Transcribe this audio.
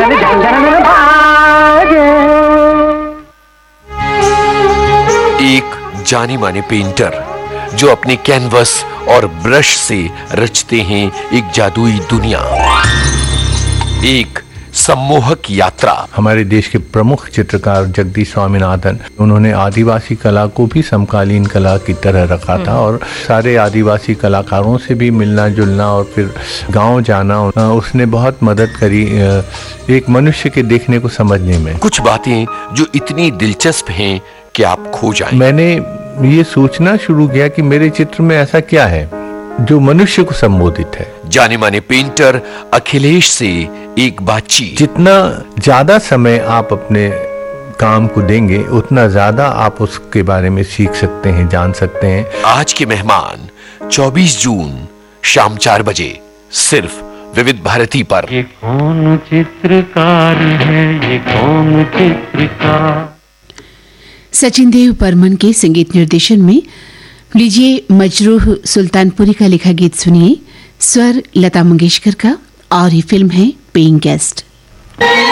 एक जाने माने पेंटर जो अपने कैनवस और ब्रश से रचते हैं एक जादुई दुनिया, एक सम्मोहक यात्रा। हमारे देश के प्रमुख चित्रकार जगदीश स्वामीनाथन, उन्होंने आदिवासी कला को भी समकालीन कला की तरह रखा था और सारे आदिवासी कलाकारों से भी मिलना जुलना और फिर गांव जाना, उसने बहुत मदद करी एक मनुष्य के देखने को समझने में। कुछ बातें जो इतनी दिलचस्प हैं कि आप खो जाएं। मैंने ये सोचना शुरू किया कि मेरे चित्र में ऐसा क्या है जो मनुष्य को संबोधित है। जाने माने पेंटर अखिलेश से एक बातचीत। जितना ज्यादा समय आप अपने काम को देंगे उतना ज्यादा आप उसके बारे में सीख सकते हैं, जान सकते हैं। आज के मेहमान 24 जून शाम 4 बजे सिर्फ विविध भारती पर। ये कौन चित्रकार है, ये कौन चित्रकार। सचिन देव बर्मन के संगीत निर्देशन में लीजिए मजरूह सुल्तानपुरी का लिखा गीत सुनिए, स्वर लता मंगेशकर का, और ये फिल्म है पेइंग गेस्ट।